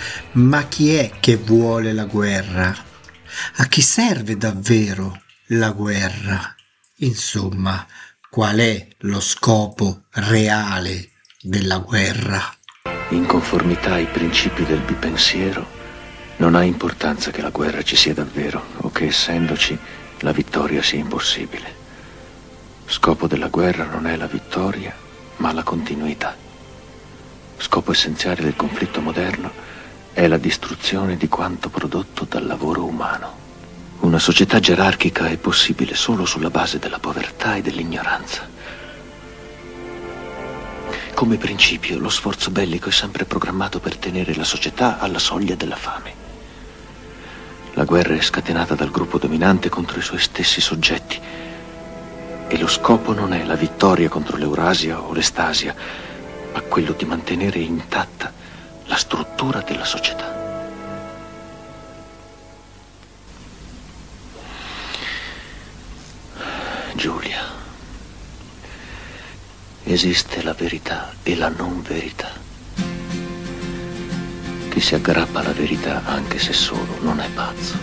Ma chi è che vuole la guerra? A chi serve davvero la guerra? Insomma, qual è lo scopo reale della guerra? In conformità ai principi del bipensiero, non ha importanza che la guerra ci sia davvero o che, essendoci, la vittoria sia impossibile. Scopo della guerra non è la vittoria, ma la continuità. Scopo essenziale del conflitto moderno è la distruzione di quanto prodotto dal lavoro umano. Una società gerarchica è possibile solo sulla base della povertà e dell'ignoranza. Come principio, lo sforzo bellico è sempre programmato per tenere la società alla soglia della fame. La guerra è scatenata dal gruppo dominante contro i suoi stessi soggetti e lo scopo non è la vittoria contro l'Eurasia o l'Estasia, ma quello di mantenere intatta la struttura della società. Giulia, esiste la verità e la non verità. Chi si aggrappa alla verità, anche se solo, non è pazzo.